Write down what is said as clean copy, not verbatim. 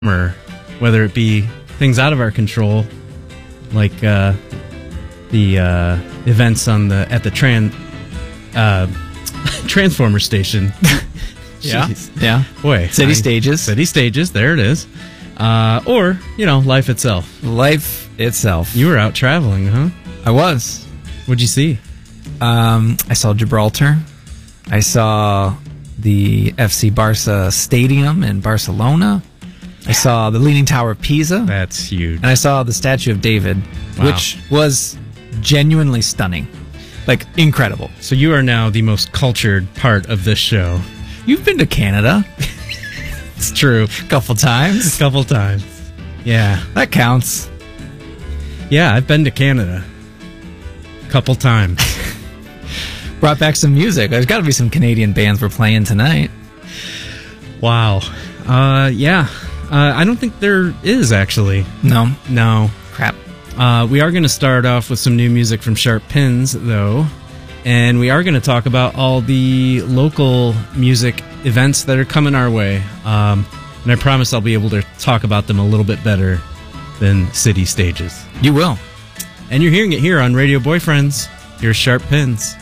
or whether it be things out of our control, like the events at the Transformer station. Yeah. Boy, City Stages. There it is. Or, life itself. Life itself. You were out traveling, huh? I was. What'd you see? I saw Gibraltar. I saw the FC Barca Stadium in Barcelona. I saw the Leaning Tower of Pisa. That's huge. And I saw the Statue of David, which was genuinely stunning. Like, incredible. So you are now the most cultured part of this show. You've been to Canada. It's true. A couple times. Yeah. That counts. Yeah, I've been to Canada. A couple times. Brought back some music. There's got to be some Canadian bands we're playing tonight. Wow. Yeah. I don't think there is, actually. No. Crap. We are going to start off with some new music from Sharp Pins, though. And we are going to talk about all the local music events that are coming our way. And I promise I'll be able to talk about them a little bit better than City Stages. You will. And you're hearing it here on Radio Boyfriends. Here's Sharp Pins.